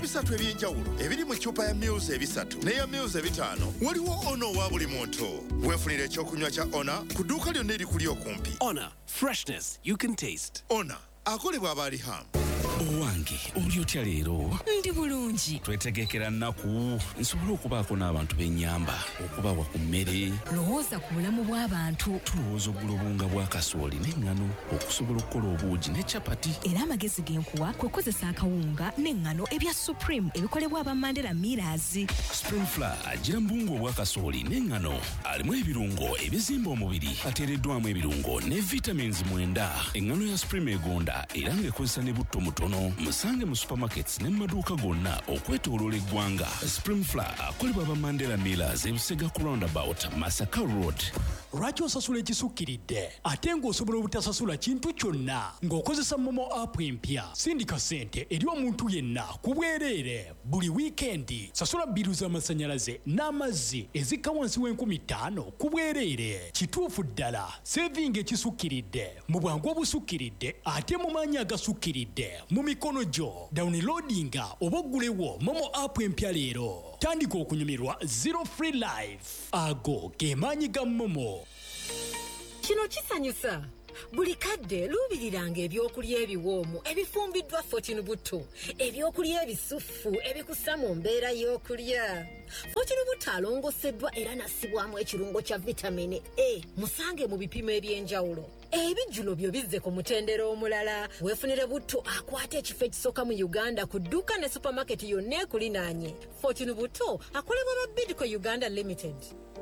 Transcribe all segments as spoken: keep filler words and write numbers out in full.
ebisatu ebyenjawulo ebiri mu ccupa ya Mils ebisatu n'eya Mils ebitaano. Waliwo Ono wa buli muntu. Weefunira ekyokunywa kya Ona ku dduuka lyonna erikuli okumpi. Ona, freshness you can taste. Ona akolebwa aba Riham. Owange oli otya leero? Ndi bulungi. Twetegekera nnaku nsobola okubaako n'abantu b'ennyamba okubawa ku mmere. Lowooza ku bulamu bw'abantu. Tulowooza oggula obunga bwa kasooli n'eŋŋano okusobola okukola obuugi ne capati. Era amagezi genkuwa kwe kukozesa akawunga n'eŋŋano ebya Supreme ebikolebwa aba Mandela Millers. Spring Flour agira mbungu obwa kasooli n'eŋŋano alimu ebirungo ebizimba omubiri ateereddwamu ebirungo ne vitamins mwenda. Eŋŋano ya Supreme egonda era ng'ekozesa ne butto mutono. Musange mu supermarkets ne maduuka gonna okwetooloola eggwanga. Spring Flour akolebwa aba Mandela Millers e Busega ku roundabout Masaka Road. Lwaki osasula ekisukkiridde ate ng'osobola obutasasula kintu kyonna ng'okozesa Momo app empya? Sindika ssente eri omuntu yenna ku bwereere buli wiikendi. Sasula bbiru z'amasannyalaze n'amazzi ezikka wansi w'enkumi ttaano ku bwereere. Kituufu ddala sevinga ekisukkiridde mu bwangu obusukkiridde ate mu maanyi agasukkiridde mu mikono gyo. Downloadinga oba oggulewo Momo app empya leero. Tandika okunyumirwa zero free life. Ago ge maanyi ga Momo. Kino kisanyusa. Buli kadde luubiriranga ebyokulya ebiwoomu ebifumbiddwa Fortune Buto, ebyokulya ebisufu ebikussa mu mbeera y'okulya. Fortune Buto alongoseddwa era nassibwamu ekirungo kya vitamini A. Musange mu bipimo eby'enjawulo. Ebijjulo byo bizze ku mutendera omulala. Weefunire Buto akwata ekifo ekisooka mu Uganda ku dduuka ne supermarket yonna ekulinaanye. Fortune Buto akolebwa ba Bidco Uganda Limited.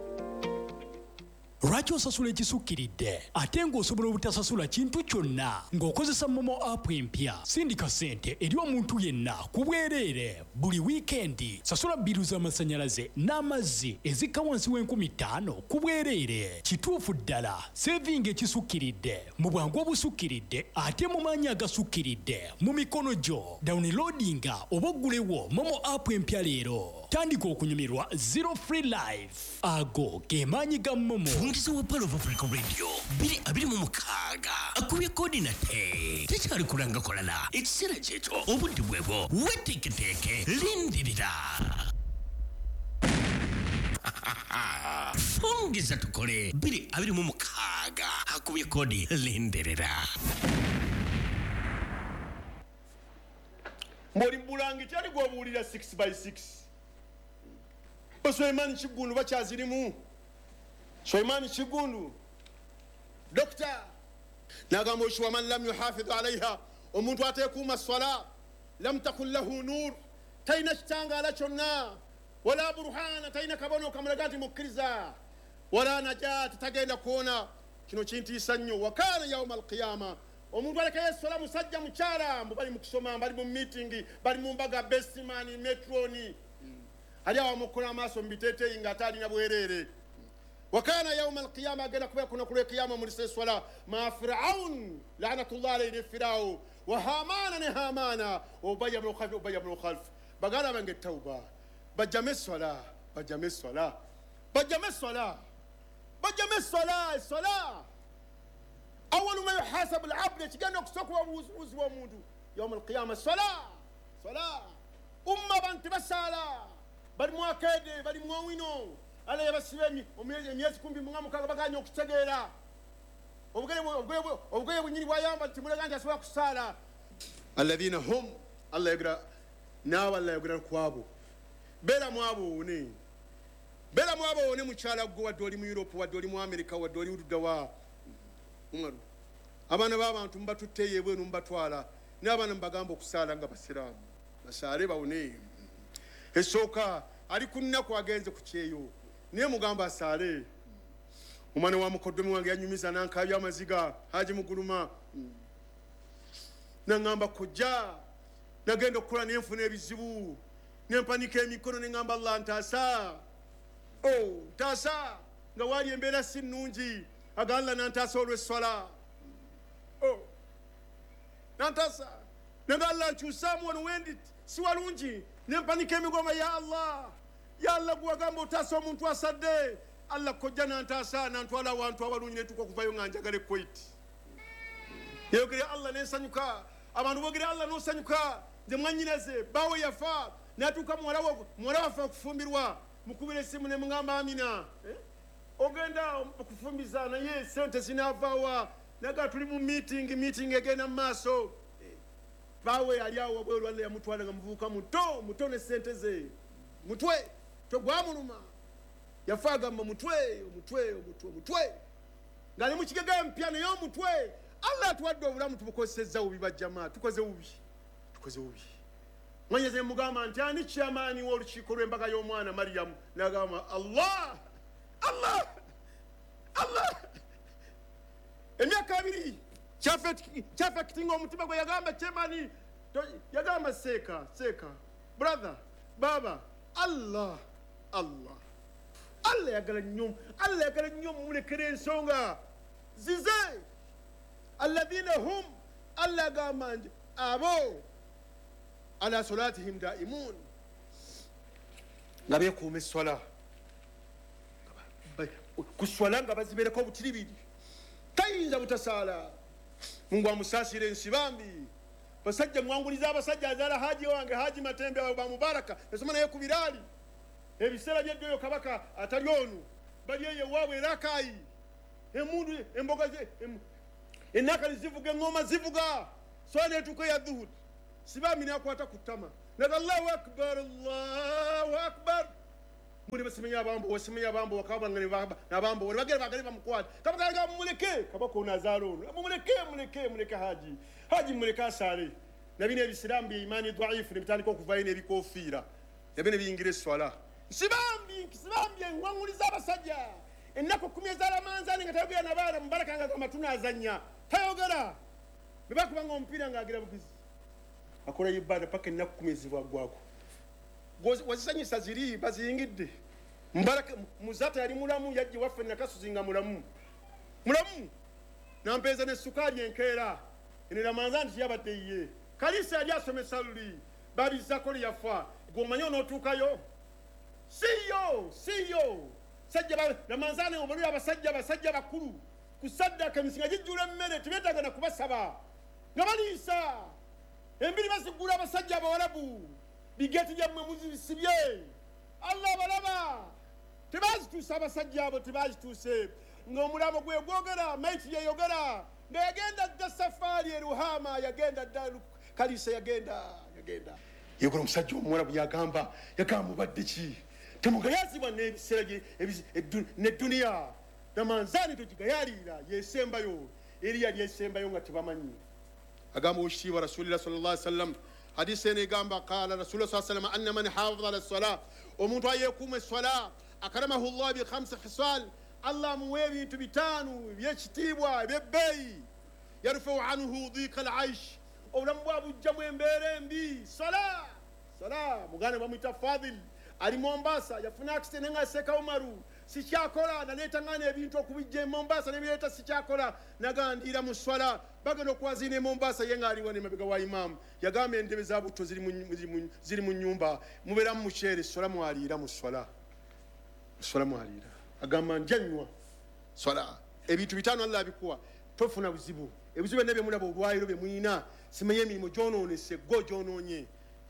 Lwaki osasula ekisukkiridde ate ng'osobola obutasasula kintu kyonna ng'okozesa Momo app empya? Sindika ssente eri omuntu yenna ku bwereere buli wiikendi. Sasula bbiru z'amasannyalaze n'amazzi ezikka wansi w'enkumi ttaano ku bwereere. Kituufu ddala sevinga ekisukkiridde mu bwangu obusukkiridde ate mu maanyi agasukkiridde mu mikono gyo. Downloadinga oba oggulewo Momo app empya leero. Tandika okunyumirwa zero free life. Ago ge maanyi ga Momo. Fungiza wa Palo of Africa Radio biri abiri mu mukaaga akubye kodi na te tekyali kulanga kolana ekiseera kyeto obudde bwebwo weteeketeeke lindirira. Fungiza tukole biri abiri mu mukaaga akubye kodi lindirira. Mboli bulangi kyali gwobuulira six by six. Soimani Chigundu bakyazirimu. Soimani Chigundu Doctor nagamba oshwa man lam yuhafidhu alaiha omuntu ateekuuma swala lam takun lahu nur tayina kitangala kyonna wala burhana tayina kabono kamulaga nti mukkiriza wala najat tagenda kuona kino kintiisa nnyo. Wakana yauma alqiyama omuntu alekayo swala musajja mukyala mbu bali mu kusoma bali mu meeting bali mu mbaga bestman metroni ali awamukola amaaso mbiteeteyi nga atalina bwereere. Wakana yauma alqiyama agenda kubeera kuno kulwe qiyama mulise swala ma firaun laanatullah alayhi firao wa hamana ne hamana obaya ibn khalf obaya ibn khalf bagala bange tauba bajame swala bajame swala bajame swala bajame swala swala awwalu ma yuhasabu al-abd kigenda okusokwa obuuzi bw'omuntu yauma alqiyama swala swala umma bantu basala bali mwakede bali mwawino ala yabasibemi omyezi emyezi kumbi mungamu kaga baganya okutegeera obugere obugere obugere bunyini bwayamba timulaga nti asobola kusala alladhina hum Allah yagra nawa Allah yagra kwabo bela mwabo ne bela mwabo ne mukyala gwo wadde oli mu Europe wadde oli mu America wadde oli uddawa umaru abana b'abantu mbatutte yebwe numbatwala n'abana mbagamba okusala nga basiramu basale bawone esooka ali kunna kwagenze ku kyeyo niye mugamba asale umwana wa mukoddomi wange yanyumiza nankabya amaziga haji muguluma nangamba kujja nagenda okukola nenfuna ebizibu nempanika emikono nengamba Allah ntasa oh ntasa nga wali embeera si nnungi agalla nantasa olw'esswala oh nantasa nanga Allah nkyusaamu wano wendi si walungi nempanika emigoma ya Allah ya Allah gwagamba otasa omuntu asadde Allah kojja nantasa nantwala abantu abalungi netuka okuvayo nga njagala Kuwait yogere Allah nesanyuka abantu bogere Allah nosanyuka nze mwanyinaze bawe yafa natuuka muwala waffe okufumbirwa mukubira essimu ne mugamba Amina ogenda okufumbiza naye sente zinaavaawa naga tuli mu meeting meeting egenda mu maaso bawe ali awo wabweru walla yamutwala nga muvubuka muto muto ne sente ze mutwe togwamuluma yafa agamba mutwe omutwe omutwe omutwe nga ne mukigega empya naye omutwe Allah atuwadde obulamu tubukozesezza bubi bajjama tukoze bubi tukoze bubi mwanyeze mugamba nti ani kyamaani w'olukiiko lw'embaga y'omwana Mariyamu nagamba Allah Allah Allah emyaka abiri kyafekitinga omutima gwe yagamba kyamaani yagamba seeka seeka brother baba Allah Allah Allah yagala nnyo Allah yagala nnyo mulekera ensonga zize alladhina hum Allah agamba nti abo ala salatihim daimun nga beekuuma esswala kuswala nga bazibereko obutiribiri tayinza butasaala mungu amusaasira ensibambi basajja mwanguliza abasajja azaala haji wange haji matembe ba mubaraka nasoma naye ku biraali ebiseera byeddoyo kabaka atali onu bali eyo ewaabwe erakayi emundu emboga enakali zivuga eŋŋoma zivuga swala netuuka eya dhuhuri sibambi nakwata ku ttama naga Allahu akbar Allahu akbar muli basimenya abambo wasimenya abambo wakabanga nabambo bagere bagere bamukwata kabaka nga muleke kabaka onazaala ono muleke muleke muleke haji haji muleke asale nabine ebisilamu bye imani dhaifu nebitandika okuvayo n'ebikofiira nabine biyingira esswala sibambi sibambi ngwanguliza abasajja ennaku kumi ez'alamanzaani nga tayogera nabaana mubaraka nga amatuna azannya tayogera bebakubanga omupiira ng'agira bugizi akola ibada paka ennaku kumi ezibwaggwako wazisanyisa ziri baziyingidde mubaraka muzata yali mulamu yajje waffe nakasuzi nga mulamu mulamu nampeeza ne sukaali enkeera eno ramanzaani tiyabadde ye kalisa yali asomesa luli babizako lyafa gwomanyi onootuukayo siyo siyo sajja ramanzaani obalula abasajja abasajja bakulu ku saddaka emisinga gijjula emmere tebeetaaga na kubasaba nga baliisa embiri bazigula abasajja abawalabu bigeti gyammwe muzibisibye Allah balaba tebazituusa abasajja abo tebazituuse ng'omulamo gwe gwogera maiti yeyogera nga yagenda dda safaari eruhama yagenda dda kalisa yagenda yagenda yekola omusajja omuwalabu yagamba yagamba mubadde ki temugayazibwa n'ebiseera n'edduniya namanzaani togigayalira yesembayo eri yali esembayo nga tebamanyi agamba oshitiibwa rasulillah sallallahu alaihi wasallam hadisi ene egamba qala rasulullah sallallahu alaihi wasallam anna man hafiza ala salat omuntu ayeekuuma esswala akaramahu llah bi khamsi khisal Allah amuwa ebintu bitaanu ebyekitiibwa ebyebbeeyi yarfau anhu dhika alaish obulamu bwabujjamu embeera embi sala sala muganda bamwita Fadhil ali Mombasa yafuna accident nga Seka Umaru sikyakola naleetangana ebintu okubijja e Mombasa nebireeta sikyakola nagandira mu swala bagenda okwazina e Mombasa ye nga aliwo nemabega wa imamu yagamba endebe za butto ziri mu nnyumba mubeeramu mukyere swala mwaliira mu swala swala mwaliira agamba njanywa swala ebintu bitaano Allah abikuwa tofuna buzibu ebizibu byonna byemulaba olwayiro byemulina simenye emirimu gyonoonese go gyonoonye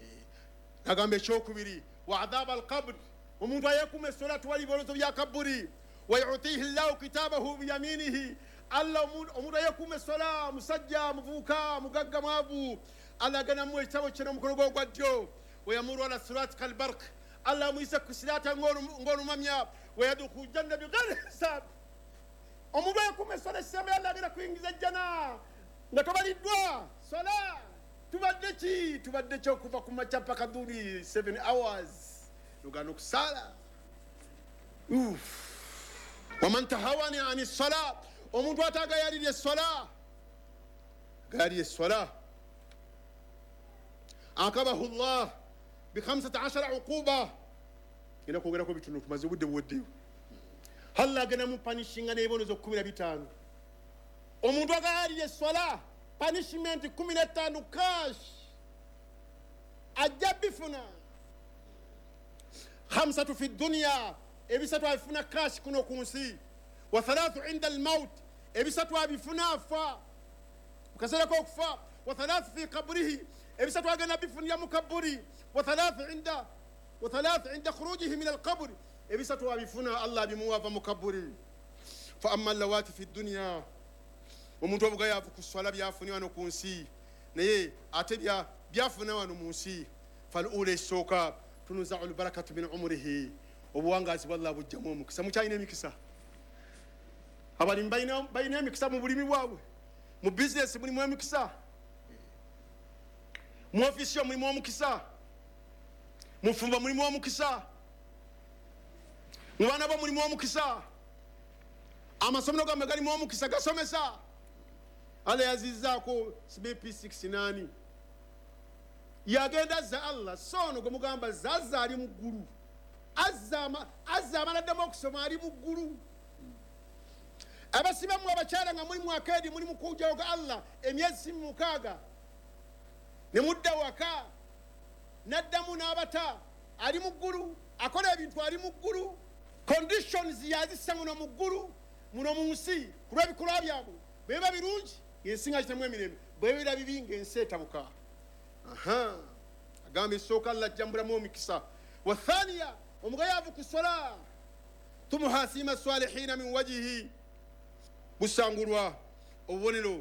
agamba ekyokubiri wa adhaba alqabr omuntu ayekuuma esswala tuwali ebirozo bya kaburi wayutihi llahu kitabahu biyaminihi Allah omuntu ayekuuma esswala musajja muvubuka mugagga mwavu Allah aganamu ekitabo kye n'omukono gwe ogwa ddyo wayamuru ala sirati kalbark Allah amuyisa ku siraata ng'olumamya wayadkhulu janna bighairi hisab omuntu ayekuuma esswala ekisembe Allah agenda kuyingiza ejjana nga tobaliddwa swala tubadde ki tubadde ki okuva ku makya paka dhuri seven hours lugano kusala waman tahawani ani sala omuntu atagayalira esswala gayalira esswala akabahu llah bi khamsata ashara uquba ina kwogerako bitono tumaze obudde buweddeyo Allah agenda mu panishinga n'ebibonezo kumi na bitaano omuntu agayalira esswala punishment kumi na ttaano cash ajja bifuna khamsatu fi dunya ebisatu abifuna cash kuno ku nsi wa thalathu inda almaut ebisatu abifuna afa mukaseera k'okufa wa thalathu fi qabrihi ebisatu agenda bifunira mu kaburi wa thalathu inda wa thalathu inda khurujihi min alqabr ebisatu abifuna Allah bimuwava mu kaburi fa amma allawati fi dunya omuntu obugayavu ku swala byafuni wano ku nsi naye ate bya byafuna wano mu nsi falula esooka tunuzau albarakatu min umrihi obuwangazi bwallah bujjamu omukisa mukyalina emikisa abalimu balina emikisa mu bulimi bwabwe mu bizinesi mulimu emikisa mu ofisi mulimu omukisa mu fumba mulimu omukisa mu baana bo mulimu omukisa amasomero gammwe galimu omukisa gasomesa Allah yazizaako B P sixty-nine yagenda za Allah sono gwe mugamba zaza ali mu ggulu azama azama naddemu okusoma ali mu ggulu abasibamu abakyala nga mulimu akedi mulimu kujjawo ga Allah emyezi mukaaga ne mudda waka naddamu n'abata ali mu ggulu akola ebintu ali mu ggulu conditions yazissa muno mu ggulu muno mu nsi ku lw'ebikolwa byabwe bweba birungi yensinga kitamu emirembe bwebira bibi ng'ensi etabuka aha agamba esooka Allah ajjambulamu omukisa wa thaniya omugayavu ku sola tumuhasima salihina min wajihi busangulwa obubonero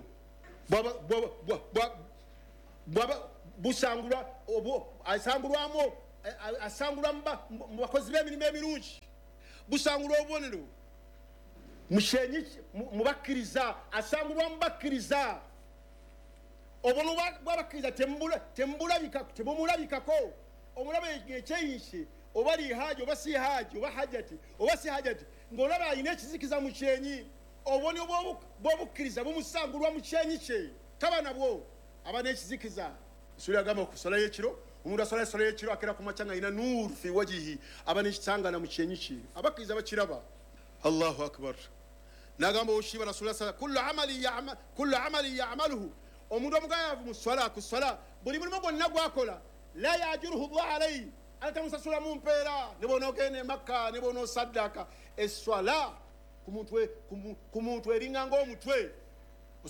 busangulwa asangulwamu asangulwa mu bakozi b'emirimu emirungi busangulwa obubonero mushenyi mubakkiriza asangulwa mubakkiriza obono bw'abakkiriza temumulabikako omulaba ekyeyinse oba lihaji oba si haji oba hajati oba si hajati ng'olaba alina ekizikiza mu kyenyi oboni bw'obukkiriza bumusangulwa mu kyenyi kye taba nabwo aba n'ekizikiza esula agamba okusala y'ekiro omuntu asala esala y'ekiro akera ku makya nga alina nuuru fi wajihi aba n'ekitangana mu kyenyi kye abakkiriza bakiraba Allahu akbar nagamba oshiba rasulullah sallallahu kullu amali ya'mal kullu amali ya'maluhu omuntu omugayavu mu swala ku swala buli mulimu gwonna gwakola la yajuruhu Allah alayhi atamusasula mu mpeera ne bonoogenda e Makka ne bonoosaddaka eswala ku muntu eringa ng'omutwe